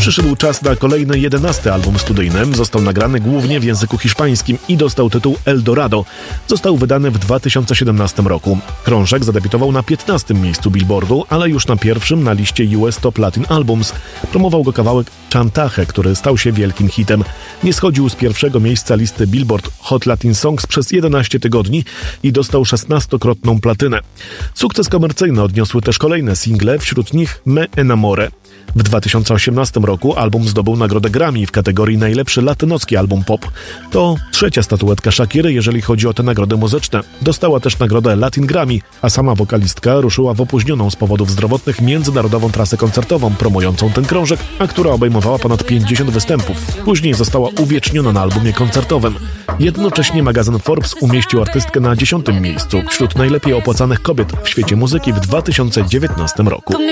Przyszedł czas na kolejny 11. album studyjny. Został nagrany głównie w języku hiszpańskim i dostał tytuł El Dorado. Został wydany w 2017 roku. Krążek zadebiutował na 15. miejscu Billboardu, ale już na pierwszym na liście US Top Latin Albums. Promował go kawałek Chantaje, który stał się wielkim hitem. Nie schodził z pierwszego miejsca listy Billboard Hot Latin Songs przez 11 tygodni i dostał 16-krotną platynę. Sukces komercyjny odniosły też kolejne single, wśród nich Me Enamoré. W 2018 roku album zdobył nagrodę Grammy w kategorii najlepszy latynoski album pop. To trzecia statuetka Shakiry, jeżeli chodzi o te nagrody muzyczne. Dostała też nagrodę Latin Grammy, a sama wokalistka ruszyła w opóźnioną z powodów zdrowotnych międzynarodową trasę koncertową promującą ten krążek, a która obejmowała ponad 50 występów. Później została uwieczniona na albumie koncertowym. Jednocześnie magazyn Forbes umieścił artystkę na 10. miejscu wśród najlepiej opłacanych kobiet w świecie muzyki w 2019 roku.